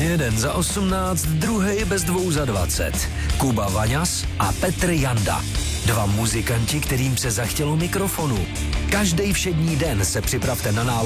Jeden za 18, druhý bez 2 za 20. Kuba Vaňas a Petr Janda. 2 muzikanti, kterým se zachtělo mikrofonu. Každý všední den se připravte na návod